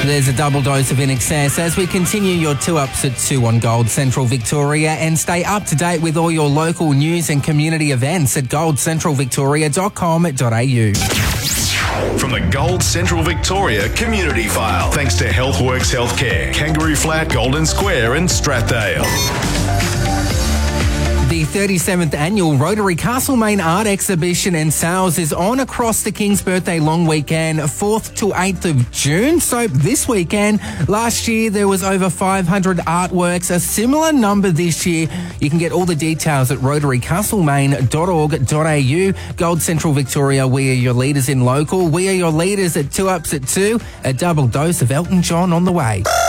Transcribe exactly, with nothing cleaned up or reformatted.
There's a double dose of In Excess as we continue your two-ups at two on Gold Central Victoria, and stay up to date with all your local news and community events at gold central victoria dot com dot a u. From the Gold Central Victoria Community File, thanks to Healthworks Healthcare, Kangaroo Flat, Golden Square and Strathdale. The thirty-seventh annual Rotary Castlemaine Art Exhibition and Sales is on across the King's Birthday long weekend, fourth to eighth of June. So this weekend, last year there was over five hundred artworks, a similar number this year. You can get all the details at rotary castlemaine dot org dot a u. Gold Central Victoria, we are your leaders in local. We are your leaders at two ups at two. A double dose of Elton John on the way.